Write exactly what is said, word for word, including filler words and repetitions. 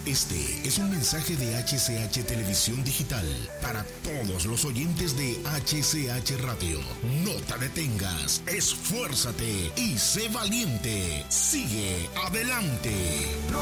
Este es un mensaje de H C H Televisión Digital para todos los oyentes de H C H Radio. No te detengas, esfuérzate y sé valiente. Sigue adelante.